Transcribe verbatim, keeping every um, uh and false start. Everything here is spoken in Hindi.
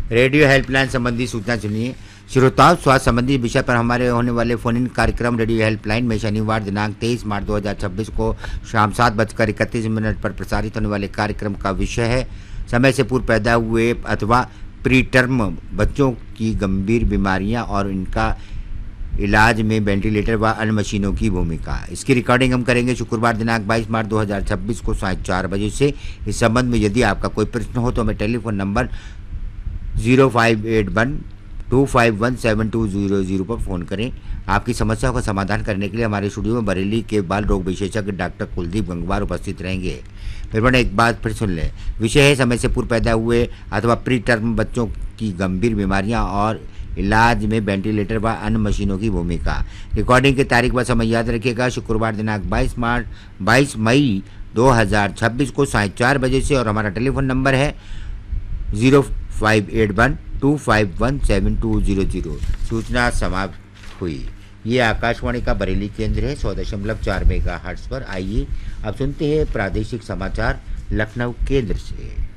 रेडियो हेल्पलाइन संबंधी सूचना सुनिए। श्रोताओं, स्वास्थ्य संबंधी विषय पर हमारे होने वाले फोन इन कार्यक्रम रेडियो हेल्पलाइन में शनिवार दिनांक तेईस मार्च दो हज़ार छब्बीस को शाम सात बजकर इकतीस मिनट पर प्रसारित होने वाले कार्यक्रम का विषय है समय से पूर्व पैदा हुए अथवा प्रीटर्म बच्चों की गंभीर बीमारियां और इनका इलाज में वेंटिलेटर व अन्य मशीनों की भूमिका। इसकी रिकॉर्डिंग हम करेंगे शुक्रवार दिनांक बाईस मार्च दो हज़ार छब्बीस को साढ़े चार बजे से। इस संबंध में यदि आपका कोई प्रश्न हो तो हमें telephone number zero five eight one two five one seven to zero zero पर फ़ोन करें। आपकी समस्याओं का समाधान करने के लिए हमारे स्टूडियो में बरेली के बाल रोग विशेषज्ञ डॉक्टर कुलदीप गंगवार उपस्थित रहेंगे। फिर मैंने एक बात फिर सुन लें। विषय है समय से पूर्व पैदा हुए अथवा प्री टर्म बच्चों की गंभीर बीमारियां और इलाज में वेंटिलेटर व अन्य मशीनों की भूमिका। रिकॉर्डिंग की तारीख व समय याद रखिएगा, शुक्रवार दिनांक बाईस मार्च बाईस मई दो हज़ार छब्बीस को साढ़े चार बजे से। और हमारा टेलीफोन नंबर है zero five eight one two five one seven to zero zero. सूचना समाप्त हुई। ये आकाशवाणी का बरेली केंद्र है सौ दशमलव चार मेगा हर्ट्ज पर। आइए अब सुनते हैं प्रादेशिक समाचार लखनऊ केंद्र से।